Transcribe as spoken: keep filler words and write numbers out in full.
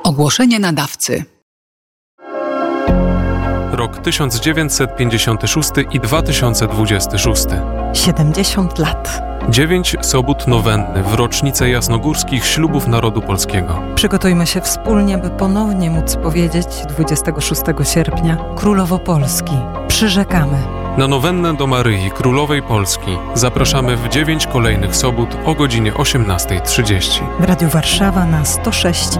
Ogłoszenie nadawcy. Rok tysiąc dziewięćset pięćdziesiąty szósty i dwa tysiące dwudziesty szósty. siedemdziesiąt lat. Dziewięć sobót nowenny w rocznicę jasnogórskich ślubów narodu polskiego. Przygotujmy się wspólnie, by ponownie móc powiedzieć dwudziestego szóstego sierpnia Królowo Polski. Przyrzekamy. Na nowennę do Maryi Królowej Polski zapraszamy w dziewięć kolejnych sobót o godzinie osiemnasta trzydzieści. W Radiu Warszawa na sto sześć